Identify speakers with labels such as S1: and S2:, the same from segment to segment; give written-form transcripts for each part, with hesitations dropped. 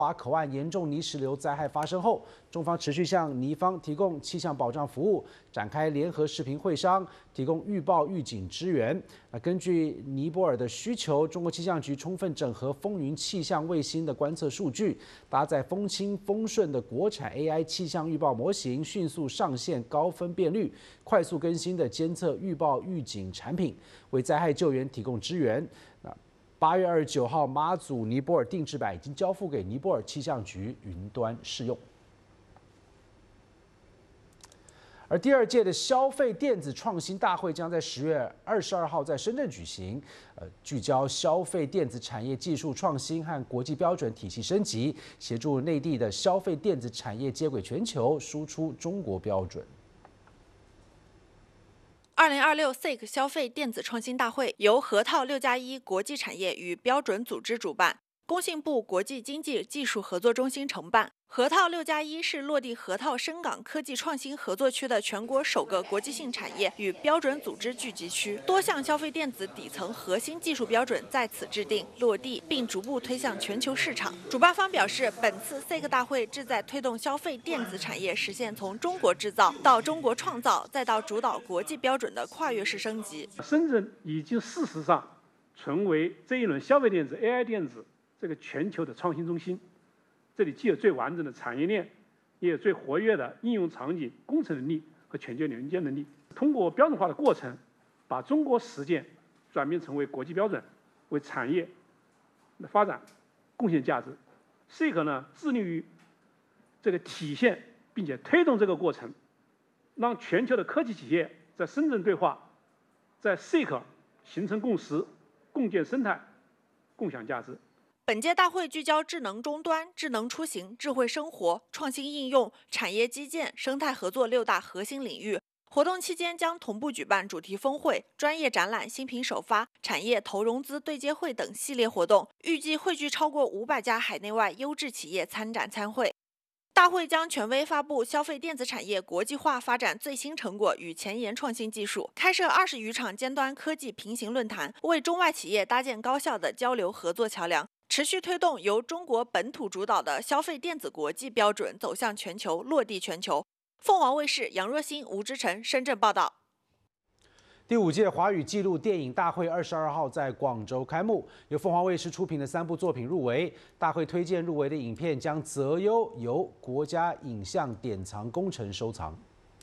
S1: 华口岸严重泥石流灾害发生后，中方持续向尼方提供气象保障服务，展开联合视频会商，提供预报预警支援。根据尼泊尔的需求，中国气象局充分整合风云气象卫星的观测数据，搭载风轻风顺的国产 AI 气象预报模型，迅速上线高分辨率、快速更新的监测预报预警产品，为灾害救援提供支援。8月29号，马祖尼泊尔定制版已经交付给尼泊尔气象局云端试用。而第2届的消费电子创新大会将在10月22号在深圳举行，聚焦消费电子产业技术创新和国际标准体系升级，协助内地的消费电子产业接轨全球，输出中国标准。
S2: 2026 SIC 消费电子创新大会由核桃6+1国际产业与标准组织主办，工信部国际经济技术合作中心承办。核桃6+1是落地核桃深港科技创新合作区的全国首个国际性产业与标准组织聚集区，多项消费电子底层核心技术标准在此制定落地，并逐步推向全球市场。主办方表示，本次 SIC 大会旨在推动消费电子产业实现从中国制造到中国创造，再到主导国际标准的跨越式升级。
S3: 深圳已经事实上成为这一轮消费电子、AI 电子这个全球的创新中心。这里既有最完整的产业链，也有最活跃的应用场景、工程能力和全球连接能力。通过标准化的过程，把中国实践转变成为国际标准，为产业的发展贡献价值。SIC 呢，致力于这个体现并且推动这个过程，让全球的科技企业在深圳对话，在 SIC 形成共识，共建生态，共享价值。
S2: 本届大会聚焦智能终端、智能出行、智慧生活、创新应用、产业基建、生态合作6大核心领域。活动期间将同步举办主题峰会、专业展览、新品首发、产业投融资对接会等系列活动，预计汇聚超过500家海内外优质企业参展参会。大会将权威发布消费电子产业国际化发展最新成果与前沿创新技术，开设20余场尖端科技平行论坛，为中外企业搭建高效的交流合作桥梁。持续推动由中国本土主导的消费电子国际标准走向全球、落地全球。凤凰卫视杨若欣、吴之晨深圳报道。
S1: 第5届华语纪录电影大会22号在广州开幕，由凤凰卫视出品的3部作品入围。大会推荐入围的影片将择优由国家影像典藏工程收藏。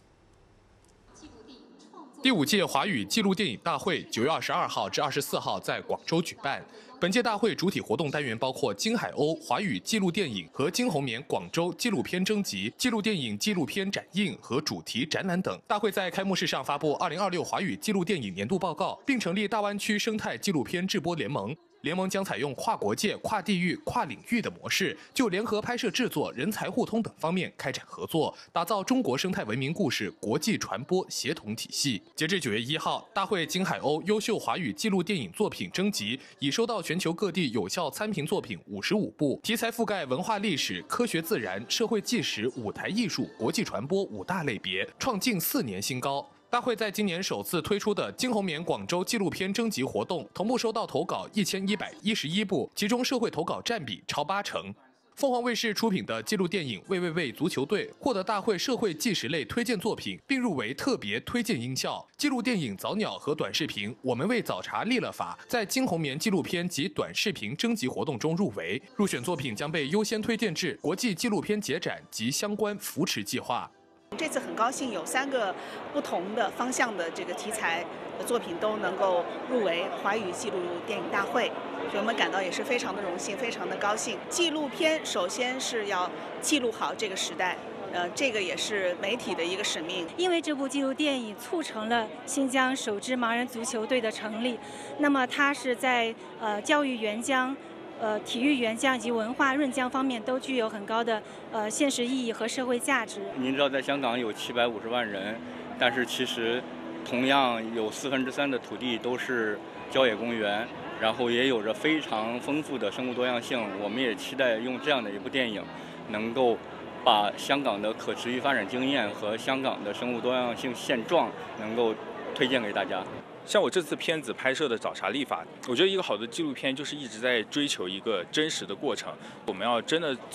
S4: 第5届华语纪录电影大会9月22号至24号在广州举办。本届大会主体活动单元包括金海鸥华语纪录电影和金红棉广州纪录片征集、纪录电影纪录片展映和主题展览等。大会在开幕式上发布2026华语纪录电影年度报告，并成立大湾区生态纪录片制播联盟。联盟将采用跨国界、跨地域、跨领域的模式，就联合拍摄制作、人才互通等方面开展合作，打造中国生态文明故事国际传播协同体系。截至9月1号，大会金海鸥优秀华语纪录电影作品征集已收到全球各地有效参评作品55部，题材覆盖文化历史、科学自然、社会纪实、舞台艺术、国际传播5大类别，创近4年新高。大会在今年首次推出的金红棉广州纪录片征集活动，同步收到投稿1111部，其中社会投稿占比超80%。凤凰卫视出品的纪录电影《喂喂喂足球队》获得大会社会纪实类推荐作品，并入围特别推荐音效。纪录电影《早鸟》和短视频《我们为早茶立了法》在金红棉纪录片及短视频征集活动中入围，入选作品将被优先推荐至国际纪录片节展及相关扶持计划。
S5: 这次很高兴有3个不同的方向的这个题材的作品都能够入围华语纪录电影大会，所以我们感到也是非常的荣幸，非常的高兴。纪录片首先是要记录好这个时代，这个也是媒体的一个使命。
S6: 因为这部纪录电影促成了新疆首支盲人足球队的成立，那么它是在教育援疆、体育援疆以及文化润疆方面都具有很高的现实意义和社会价值。
S7: 您知道，在香港有750万人，但是其实同样有3/4的土地都是郊野公园，然后也有着非常丰富的生物多样性。我们也期待用这样的一部电影，能够把香港的可持续发展经验和香港的生物多样性现状能够推荐给大家。
S8: 像我这次片子拍摄的《早茶立法》，我觉得一个好的纪录片就是一直在追求一个真实的过程。我们要真的